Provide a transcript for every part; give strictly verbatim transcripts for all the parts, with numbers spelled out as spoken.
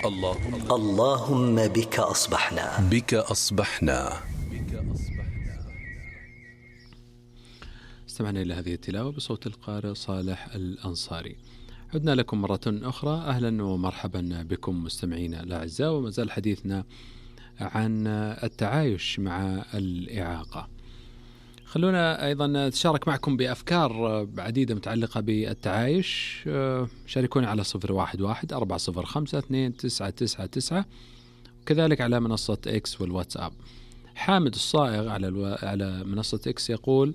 اللهم اللهم بك أصبحنا بك أصبحنا. استمعنا إلى هذه التلاوة بصوت القارئ صالح الأنصاري. عدنا لكم مرة أخرى، أهلا ومرحبا بكم مستمعينا الأعزاء، وما زال حديثنا عن التعايش مع الإعاقة. خلونا أيضا نتشارك معكم بأفكار عديدة متعلقة بالتعايش. شاركوني على صفر واحد واحد أربعة صفر خمسة اثنين تسعة تسعة تسعة، وكذلك على منصة إكس والواتساب. حامد الصائغ على الو... على منصة إكس يقول: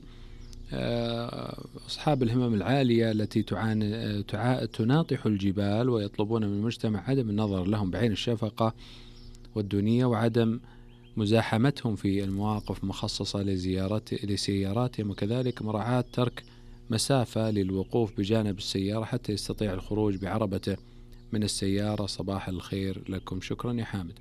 أصحاب الهمم العالية التي تعاني تع... تناطح الجبال ويطلبون من المجتمع عدم النظر لهم بعين الشفقة والدونية، وعدم مزاحمتهم في المواقف مخصصة لزيارات لسياراتهم، وكذلك مراعاة ترك مسافة للوقوف بجانب السيارة حتى يستطيع الخروج بعربته من السيارة. صباح الخير لكم، شكرا يا حامد.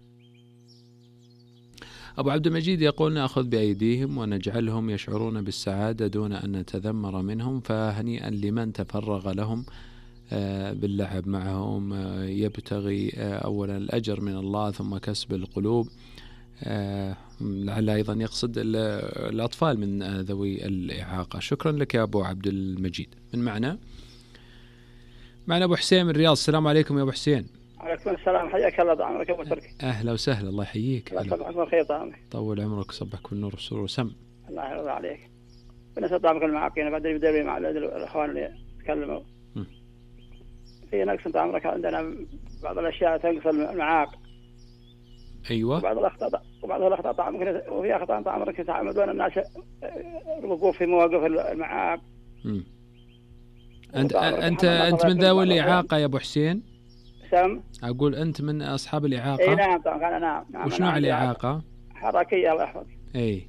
أبو عبد المجيد يقول: نأخذ بأيديهم ونجعلهم يشعرون بالسعادة دون أن نتذمر منهم، فهنيئا لمن تفرغ لهم باللعب معهم، يبتغي أولا الأجر من الله ثم كسب القلوب. لعل أيضا يقصد الأطفال من ذوي الإعاقة. شكرا لك يا أبو عبد المجيد. من معنا معنا أبو حسين من الرياض. السلام عليكم يا أبو حسين. عليكم السلام، حياك الله طعمك أبو تركي. أهلا وسهلا، الله يحييك. الله يصبحك بالخير طعمك. طول عمرك، صبحك بالنور والسرور وسم. الله يرضى عليك. بالنسبة طعمك المعاقين بعد اللي بدري مع الأخوان اللي تكلموا في نقص طعمك، عندنا بعض الأشياء تنقص المعاق. أيوة. وبعض الأخطاء وبعض الأخطاء طعمك، وفي أخطاء طعمك يتعاملون الناس الوقوف في مواقف المعاق. امم أنت أنت أنت من ذوي الإعاقة يا أبو حسين؟ سم. أقول أنت من أصحاب الإعاقة؟ إيه نعم طبعا. نعم نعم. وش نوع الإعاقة؟ حركية الله يحفظك. أي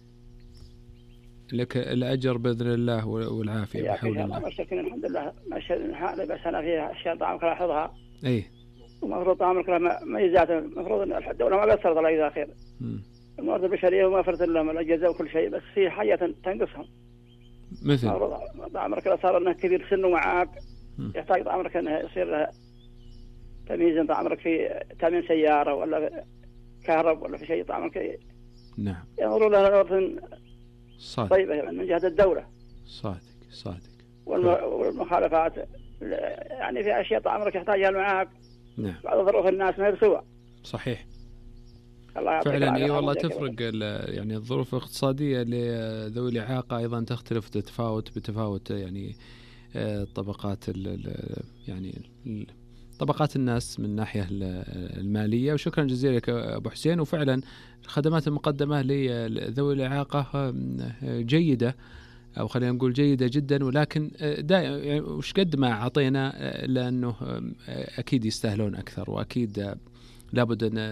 لك الأجر بإذن الله والعافية بحول الله. مشكلة الحمد لله، مشكلة حالي، بس أنا فيها أشياء طعمك لاحظها. أي. ومفروض طعمك لها ميزات، المفروض أن الدولة ما قصرت الله إذا خير. الموارد البشرية وما فرت لهم الأجهزة وكل شيء، بس في حاجة تنقصهم. مثل طعمك إذا صار أنه كبير سنه معاك يحتاج طعمك أنه يصير له تمييز، طعمك في تأمين سيارة ولا كهرب ولا في شيء طعمك. نعم. ينظروا لها نظرة صادق. طيبة من جهة الدولة. صادق صادق. والمخالفات يعني في أشياء طعمك يحتاجها معاك. نعم. بعض ظروف الناس ما هي بسوء. صحيح. فعلا اي والله تفرق، يعني الظروف الاقتصادية لذوي الإعاقة أيضا تختلف تتفاوت بتفاوت، يعني طبقات يعني طبقات الناس من الناحية المالية. وشكرا جزيلا لك أبو حسين. وفعلا الخدمات المقدمة لذوي الإعاقة جيدة، أو خلينا نقول جيدة جدا، ولكن دائما يعني وش قد ما أعطينا، لأنه أكيد يستاهلون أكثر، وأكيد لابد أن